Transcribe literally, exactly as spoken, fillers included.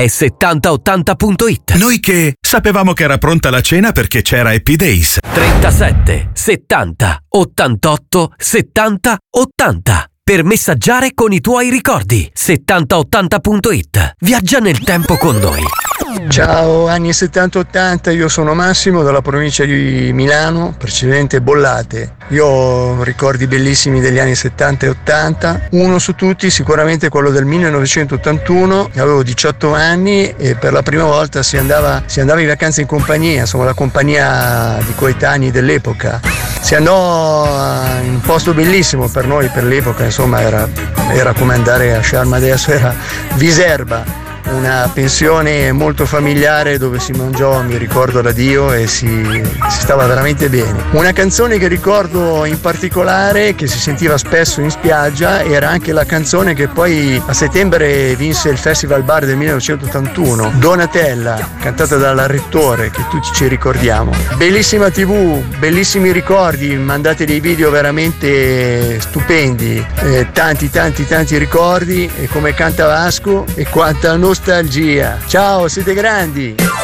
è settanta ottanta punto it. Noi che sapevamo che era pronta la cena perché c'era Happy Days. trentasette settanta ottantotto settanta ottanta per messaggiare con i tuoi ricordi. settanta ottanta punto it. Viaggia nel tempo con noi. Ciao, anni settanta ottanta, io sono Massimo dalla provincia di Milano, precedente Bollate. Io ho ricordi bellissimi degli anni settanta e ottanta, uno su tutti sicuramente quello del millenovecentottantuno, avevo diciotto anni e per la prima volta si andava, si andava in vacanza in compagnia, insomma la compagnia di coetanei dell'epoca. Si andò in un posto bellissimo per noi, per l'epoca, insomma era, era come andare a Sharm, adesso era Viserba. Una pensione molto familiare dove si mangiò, mi ricordo, da Dio e si, si stava veramente bene. Una canzone che ricordo in particolare, che si sentiva spesso in spiaggia, era anche la canzone che poi a settembre vinse il Festival Bar del millenovecentottantuno, Donatella, cantata dalla Rettore, che tutti ci ricordiamo. Bellissima tivù, bellissimi ricordi, mandate dei video veramente stupendi, eh, tanti tanti tanti ricordi, e come canta Vasco, e quanta nostalgia. Ciao, siete grandi!